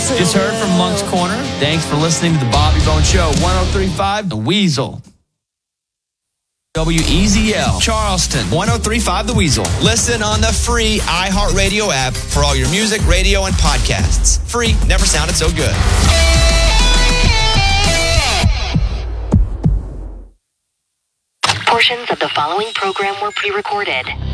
Just heard from Monk's Corner. Thanks for listening to the Bobby Bone Show. 103.5 The Weasel. WEZL, Charleston, 103.5 The Weasel. Listen on the free iHeartRadio app for all your music, radio, and podcasts. Free, never sounded so good. Portions of the following program were pre-recorded.